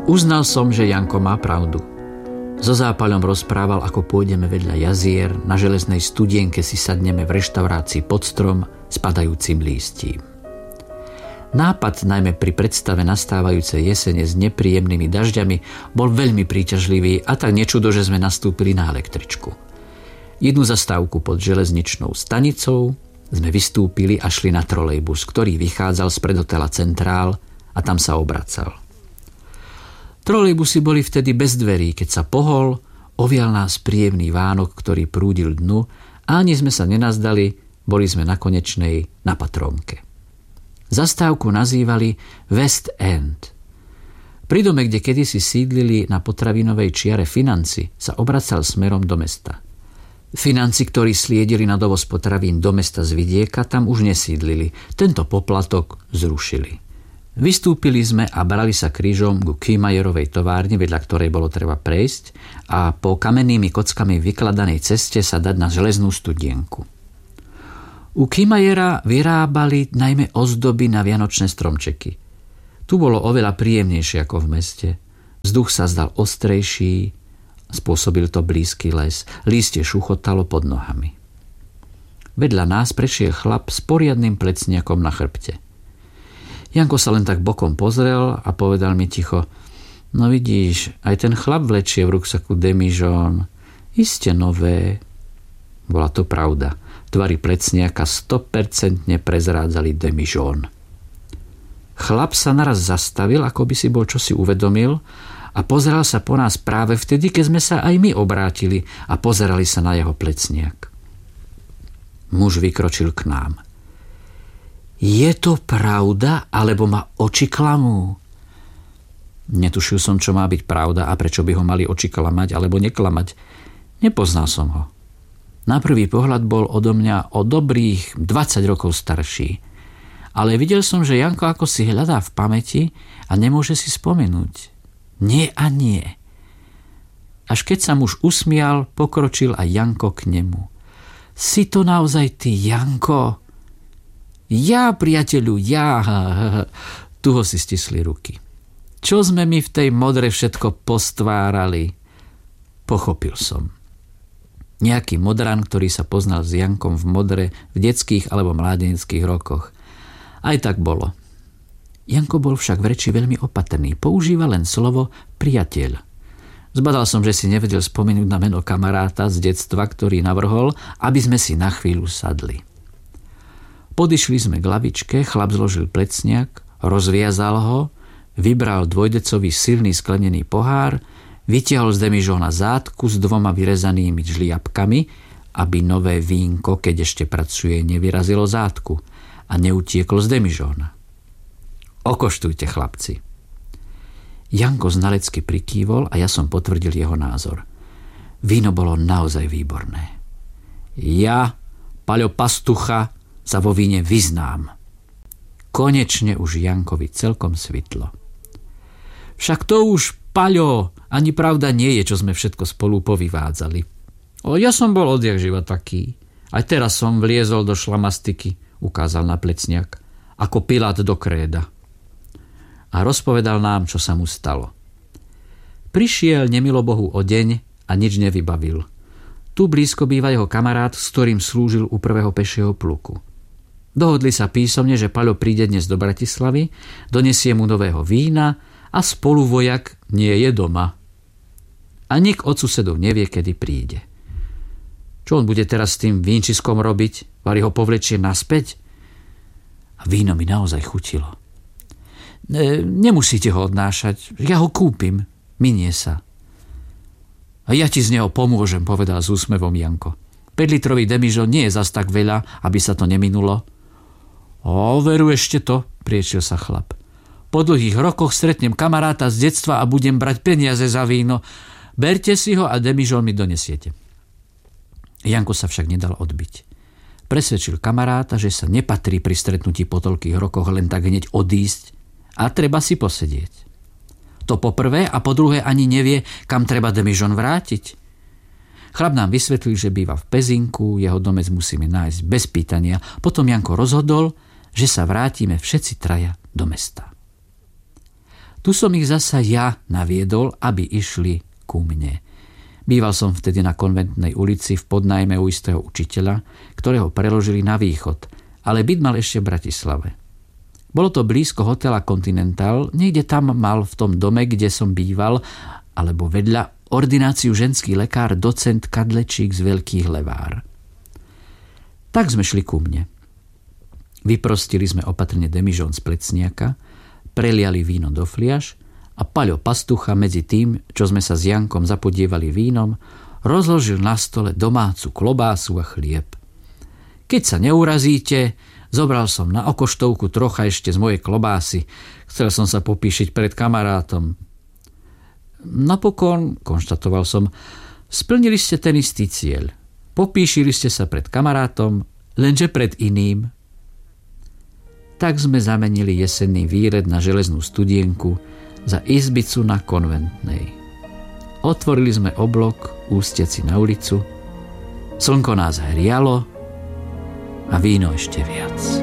Uznal som, že Janko má pravdu. So Zápaľom rozprával, ako pôjdeme vedľa jazier, na železnej studienke si sadneme v reštaurácii pod strom s padajúcim lístím. Nápad, najmä pri predstave nastávajúcej jesene s nepríjemnými dažďami, bol veľmi príťažlivý a tak nečudo, že sme nastúpili na električku. Jednu zastávku pod železničnou stanicou sme vystúpili a šli na trolejbus, ktorý vychádzal z predhotela Centrál a tam sa obracal. Trolejbusy boli vtedy bez dverí, keď sa pohol, ovial nás príjemný vánok, ktorý prúdil dnu a ani sme sa nenazdali, boli sme na konečnej na Patrónke. Zastávku nazývali West End. Pri dome, kde kedysi sídlili na potravinovej čiare Financi, sa obracal smerom do mesta. Financi, ktorí sliedili na dovoz potravín do mesta z vidieka, tam už nesídlili. Tento poplatok zrušili. Vystúpili sme a brali sa krížom ku Kiemajerovej továrni, vedľa ktorej bolo treba prejsť a po kamennými kockami vykladanej ceste sa dať na železnú studienku. U Kiemajera vyrábali najmä ozdoby na vianočné stromčeky. Tu bolo oveľa príjemnejšie ako v meste. Vzduch sa zdal ostrejší, spôsobil to blízky les. Lístie šuchotalo pod nohami. Vedľa nás prešiel chlap s poriadnym plecniakom na chrbte. Janko sa len tak bokom pozrel a povedal mi ticho: no vidíš, aj ten chlap vlečie v ruksaku demižón. Iste nové. Bola to pravda. Tvary plecniaka 100% prezrádzali demižón. Chlap sa naraz zastavil, ako by si bol čosi uvedomil, a pozeral sa po nás práve vtedy, keď sme sa aj my obrátili a pozerali sa na jeho plecniak. Muž vykročil k nám. Je to pravda, alebo ma oči klamú? Netušil som, čo má byť pravda a prečo by ho mali oči klamať alebo neklamať. Nepoznal som ho. Na prvý pohľad bol odo mňa o dobrých 20 rokov starší. Ale videl som, že Janko ako si hľadá v pamäti a nemôže si spomenúť. Nie a nie. Až keď sa muž usmial, pokročil aj Janko k nemu. Si to naozaj ty, Janko? Ja, priateľu, ja. Tu ho si stisli ruky. Čo sme my v tej modre všetko postvárali? Pochopil som. Nejaký modran, ktorý sa poznal s Jankom v modre v detských alebo mládeneckých rokoch. Aj tak bolo. Janko bol však v reči veľmi opatrný. Používa len slovo priateľ. Zbadal som, že si nevedel spomenúť na meno kamaráta z detstva, ktorý navrhol, aby sme si na chvíľu sadli. Podišli sme k lavičke, chlap zložil plecniak, rozviazal ho, vybral dvojdecový silný sklenený pohár, vytiahol z demižóna zátku s 2 vyrezanými žliapkami, aby nové vínko, keď ešte pracuje, nevyrazilo zátku a neutieklo z demižóna. Okoštujte, chlapci. Janko znalecky prikývol a ja som potvrdil jeho názor. Víno bolo naozaj výborné. Ja, Paľo Pastucha, sa vo víne vyznám. Konečne už Jankovi celkom svitlo. Však to už, Paľo, ani pravda nie je, čo sme všetko spolu povyvádzali. Ja som bol odjakživa taký. Aj teraz som vliezol do šlamastiky, ukázal na plecniak, ako Pilát do kréda. A rozpovedal nám, čo sa mu stalo. Prišiel nemilobohu o deň a nič nevybavil. Tu blízko býva jeho kamarát, s ktorým slúžil u prvého pešieho pluku. Dohodli sa písomne, že Paľo príde dnes do Bratislavy, donesie mu nového vína a spoluvojak nie je doma. A nik od susedov nevie, kedy príde. Čo on bude teraz s tým vínčiskom robiť? Vari ho povlečie naspäť? A víno mi naozaj chutilo. Nemusíte ho odnášať, ja ho kúpim, minie sa. A ja ti z neho pomôžem, povedal s úsmevom Janko. 5-litrový demižon nie je zas tak veľa, aby sa to neminulo. Veru ešte to, priečil sa chlap. Po dlhých rokoch stretnem kamaráta z detstva a budem brať peniaze za víno. Berte si ho a demižon mi donesiete. Janko sa však nedal odbiť. Presvedčil kamaráta, že sa nepatrí pri stretnutí po toľkých rokoch len tak hneď odísť a treba si posedieť. To po prvé a po druhé ani nevie, kam treba demižon vrátiť. Chlap nám vysvetlil, že býva v Pezinku, jeho domec musíme nájsť bez pýtania. Potom Janko rozhodol, že sa vrátime všetci traja do mesta. Tu som ich zasa ja naviedol, aby išli ku mne. Býval som vtedy na Konventnej ulici v podnájme u istého učiteľa, ktorého preložili na východ, ale byt mal ešte v Bratislave. Bolo to blízko hotela Continental, niekde tam mal v tom dome, kde som býval, alebo vedľa ordináciu ženský lekár docent Kadlečík z Veľkých Levár. Tak sme šli ku mne. Vyprostili sme opatrne demižón z plecniaka, preliali víno do fliaš a Paľo Pastucha medzi tým, čo sme sa s Jankom zapodievali vínom, rozložil na stole domácu klobásu a chlieb. Keď sa neurazíte, zobral som na okoštovku trocha ešte z mojej klobásy. Chcel som sa popíšiť pred kamarátom. Napokon, konštatoval som, splnili ste ten istý cieľ. Popíšili ste sa pred kamarátom, lenže pred iným. Tak sme zamenili jesenný výlet na železnú studienku za izbicu na Konventnej. Otvorili sme oblok ústeci na ulicu, slnko nás hrialo a víno ešte viac.